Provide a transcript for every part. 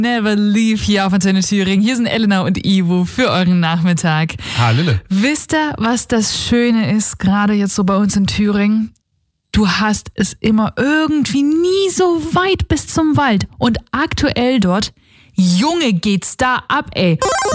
Never Leave hier auf Antenne Thüringen. Hier sind Elena und Ivo für euren Nachmittag. Lille. Wisst ihr, was das Schöne ist, gerade jetzt so bei uns in Thüringen? Du hast es immer irgendwie nie so weit bis zum Wald. Und aktuell dort, Junge, geht's da ab, ey.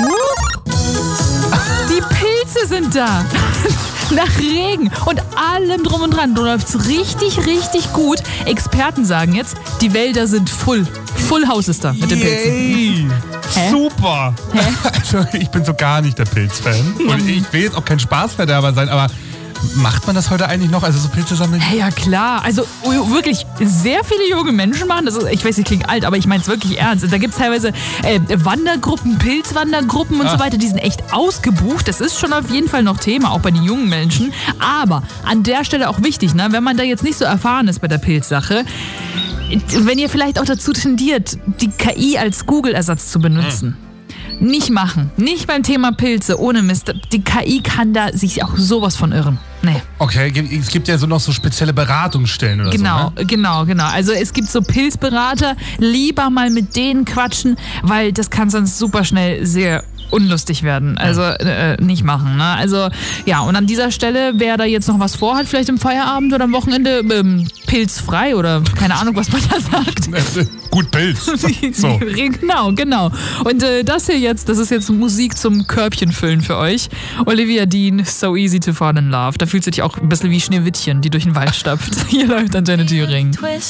Die Pilze sind da. Nach Regen und allem drum und dran. Du läufst richtig, richtig gut. Experten sagen jetzt, die Wälder sind full. Full House ist da mit den Pilzen. Hä? Super. Hä? Also ich bin so gar nicht der Pilzfan. Und ich will jetzt auch kein Spaßverderber sein, aber macht man das heute eigentlich noch? Also so Pilze sammeln? Hey, ja klar, also wirklich sehr viele junge Menschen machen das. Ich weiß, ich klinge alt, aber ich meine es wirklich ernst. Da gibt es teilweise Wandergruppen, Pilzwandergruppen und so weiter, die sind echt ausgebucht. Das ist schon auf jeden Fall noch Thema, auch bei den jungen Menschen. Aber an der Stelle auch wichtig, ne, wenn man da jetzt nicht so erfahren ist bei der Pilzsache, wenn ihr vielleicht auch dazu tendiert, die KI als Google-Ersatz zu benutzen. Nicht machen. Nicht beim Thema Pilze, ohne Mist. Die KI kann da sich auch sowas von irren. Nee. Okay, es gibt ja so noch so spezielle Beratungsstellen oder so, ne? Genau. Also es gibt so Pilzberater, lieber mal mit denen quatschen, weil das kann sonst super schnell sehr unlustig werden. Also nicht machen. Ne? Also ja, und an dieser Stelle, wer da jetzt noch was vorhat, vielleicht im Feierabend oder am Wochenende, pilzfrei oder keine Ahnung, was man da sagt. Gut Pilz. So. Genau. Und das ist jetzt Musik zum Körbchenfüllen für euch. Olivia Dean, So Easy to Fall in Love. Da fühlt sich auch ein bisschen wie Schneewittchen, die durch den Wald stapft. Hier läuft Antenne Thüringen.